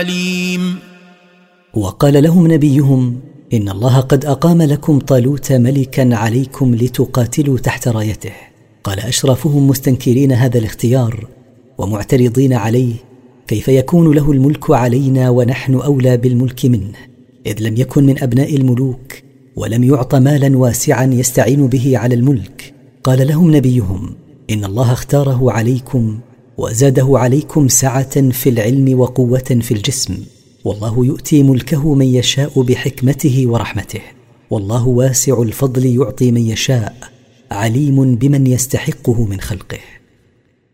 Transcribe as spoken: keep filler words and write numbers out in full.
عليم. وقال لهم نبيهم: إن الله قد أقام لكم طالوت ملكا عليكم لتقاتلوا تحت رايته. قال أشرافهم مستنكرين هذا الاختيار ومعترضين عليه: كيف يكون له الملك علينا ونحن أولى بالملك منه، إذ لم يكن من أبناء الملوك ولم يعط مالا واسعا يستعين به على الملك. قال لهم نبيهم: إن الله اختاره عليكم وزاده عليكم سعة في العلم وقوة في الجسم، والله يؤتي ملكه من يشاء بحكمته ورحمته، والله واسع الفضل يعطي من يشاء، عليم بمن يستحقه من خلقه.